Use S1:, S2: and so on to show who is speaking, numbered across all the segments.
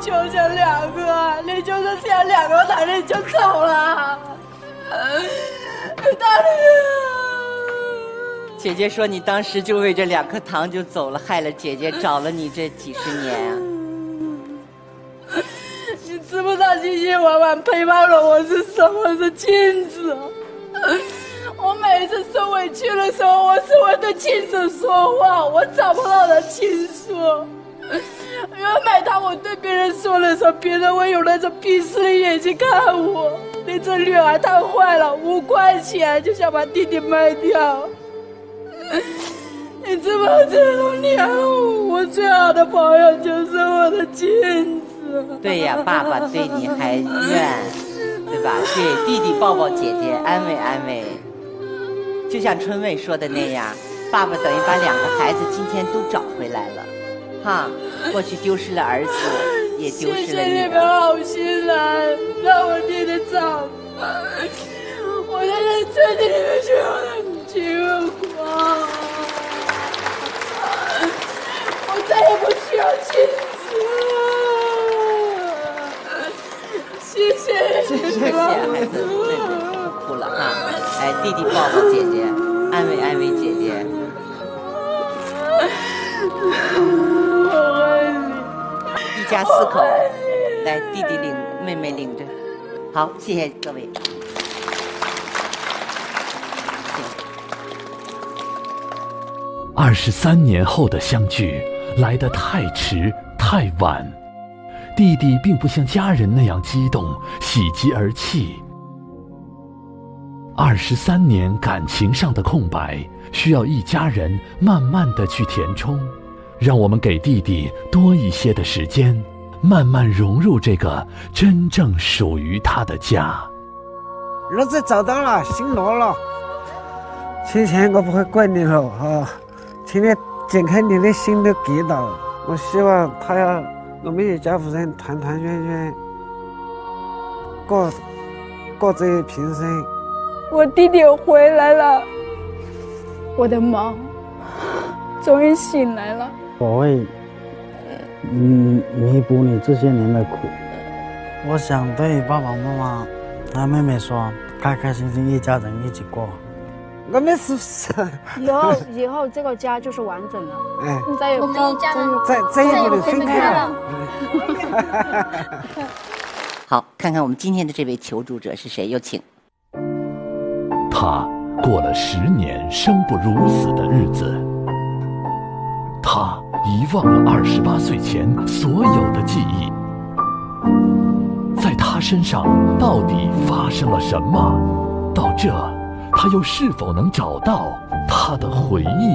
S1: 就剩2个，你就是想2个糖你就走了，大力。
S2: 姐姐说你当时就为这2颗糖就走了，害了姐姐找了你这几10年啊。
S1: 你知不知道清清晚晚陪伴了我是什么是镜子？我每次受委屈的时候，我是会对亲属说话，我找不到的倾诉。因为每当我对别人说的时候，别人会用那种鄙视的眼睛看我。你这女儿太坏了，5块钱就想把弟弟卖掉。你知不知道你爱我最好的朋友就是我的镜子。
S2: 对呀，爸爸对你还怨，对吧？给弟弟抱抱姐姐，安慰安慰。就像春妹说的那样，爸爸等于把2个孩子今天都找回来了，哈，过去丢失了儿子，也丢失了女儿。
S1: 谢谢你们好心来让我弟弟长大，我在这尊敬你们所有的情况，我再也不需要亲子了。谢谢
S2: 谢谢孩子，妹妹不哭了哈。哎，弟弟抱抱姐姐，安慰安慰姐姐。
S1: 我爱你。
S2: 一家4口，来，弟弟领，妹妹领着。好，谢谢各位。
S3: 23年后的相聚来得太迟太晚，弟弟并不像家人那样激动，喜极而泣。23年感情上的空白，需要一家人慢慢的去填充。让我们给弟弟多一些的时间，慢慢融入这个真正属于他的家。
S4: 儿子找到了，姓罗了。今天我不会怪你了啊，请你解开你的心的疙瘩。我希望我们一家5人团团圆圆，过这平生。
S1: 我弟弟回来了，我的梦终于醒来了。
S5: 我会弥补你这些年的苦。
S6: 我想对爸爸妈妈和妹妹说，开开心心一家人一起过。
S4: 我们是不是
S7: 以后这个家就是完整了。
S4: 哎，
S7: 再也不
S4: 能分开了。
S2: 好，看看我们今天的这位求助者是谁，有请。
S3: 他过了10年生不如死的日子，他遗忘了28岁前所有的记忆。在他身上到底发生了什么？到这，他又是否能找到他的回忆？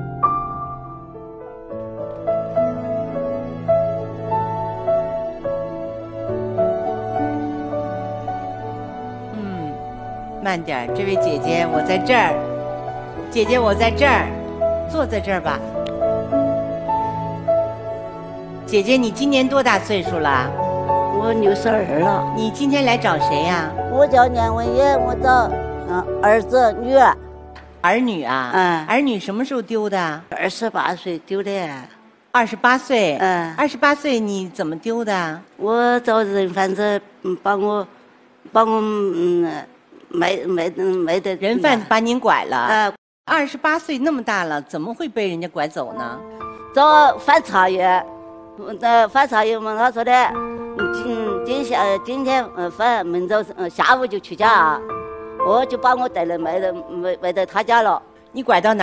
S2: 慢点，这位姐姐，我在这儿。姐姐，我在这儿，坐在这儿吧。姐姐，你今年多大岁数了？
S8: 我62了。
S2: 你今天来找谁呀？
S8: 我叫年文业，我找儿子女儿。
S2: 儿女啊？儿女什么时候丢的
S8: ？28岁丢的。
S2: 28岁？28岁你怎么丢的？
S8: 我找人贩子帮我没得。
S2: 人贩子把您拐了？28岁那么大了，怎么会被人家拐走呢？
S8: 找翻查员，翻查员问他说的，今天明早下午就去家，我就把我带来卖到他家了。
S2: 你拐到哪